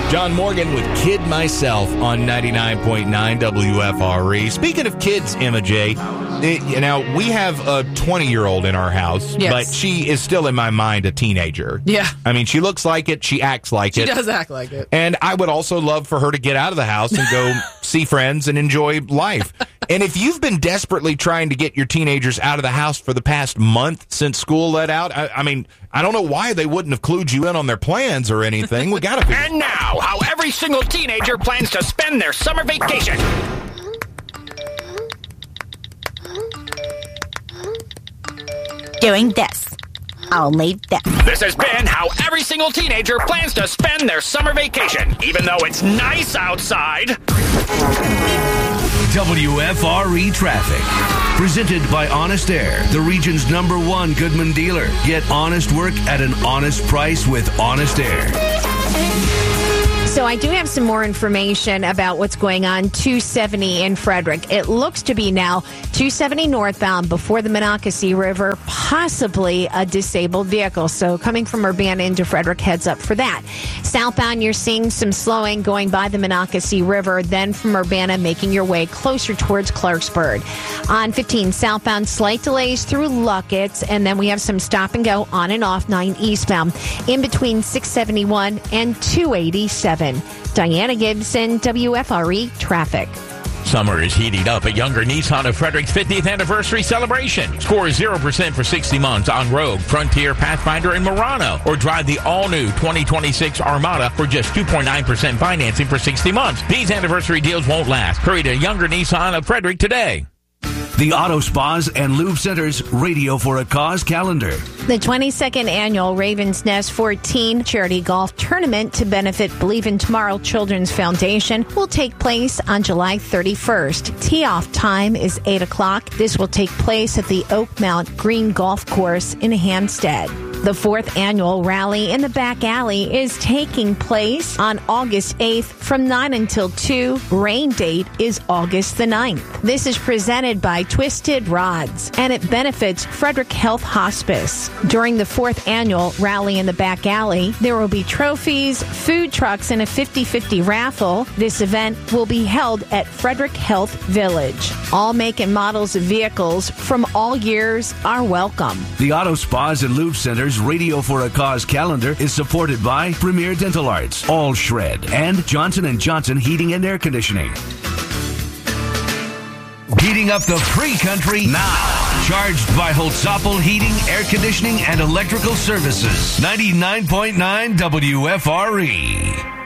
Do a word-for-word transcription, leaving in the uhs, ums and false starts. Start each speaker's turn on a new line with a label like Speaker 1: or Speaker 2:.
Speaker 1: John Morgan with Kid Myself on ninety-nine point nine W F R E. Speaking of kids, Emma J., it, you know, we have a twenty-year-old in our house,
Speaker 2: yes.
Speaker 1: but she is still in my mind a teenager.
Speaker 2: Yeah.
Speaker 1: I mean, she looks like it. She acts like
Speaker 2: she
Speaker 1: it.
Speaker 2: She does act like it.
Speaker 1: And I would also love for her to get out of the house and go see friends and enjoy life. And if you've been desperately trying to get your teenagers out of the house for the past month since school let out, I, I mean, I don't know why they wouldn't have clued you in on their plans or anything. We gotta.
Speaker 3: And now, how every single teenager plans to spend their summer vacation.
Speaker 4: Doing this. Only this.
Speaker 3: This has been how every single teenager plans to spend their summer vacation, even though it's nice outside.
Speaker 5: W F R E Traffic. Presented by Honest Air, the region's number one Goodman dealer. Get honest work at an honest price with Honest Air.
Speaker 6: So I do have some more information about what's going on two seventy in Frederick. It looks to be now two seventy northbound before the Monocacy River, possibly a disabled vehicle. So coming from Urbana into Frederick, heads up for that. Southbound, you're seeing some slowing going by the Monocacy River, then from Urbana making your way closer towards Clarksburg. On fifteen southbound, slight delays through Luckett's, and then we have some stop and go on and off nine eastbound in between six seventy-one and two eighty-seven. Diana Gibson, W F R E Traffic.
Speaker 7: Summer is heating up at Younger Nissan of Frederick's fiftieth anniversary celebration. Score zero percent for sixty months on Rogue, Frontier, Pathfinder, and Murano. Or drive the all-new twenty twenty-six Armada for just two point nine percent financing for sixty months. These anniversary deals won't last. Hurry to Younger Nissan of Frederick today.
Speaker 5: The Auto Spas and Lube Center's Radio for a Cause calendar.
Speaker 6: The twenty-second annual Ravens Nest fourteen Charity Golf Tournament to benefit Believe in Tomorrow Children's Foundation will take place on July thirty-first. Tee-off time is eight o'clock. This will take place at the Oakmount Green Golf Course in Hampstead. The fourth annual rally in the back alley is taking place on August eighth from nine until two. Rain date is August the ninth. This is presented by Twisted Rods, and it benefits Frederick Health Hospice. During the fourth annual rally in the back alley, there will be trophies, food trucks, and a fifty-fifty raffle. This event will be held at Frederick Health Village. All make and models of vehicles from all years are welcome.
Speaker 5: The Auto Spas and Lube Center's Radio for a Cause calendar is supported by Premier Dental Arts, All Shred, and Johnson and Johnson Heating and Air Conditioning. Heating up the free country now. Charged by Holtzapfel Heating, Air Conditioning, and Electrical Services. ninety-nine point nine W F R E.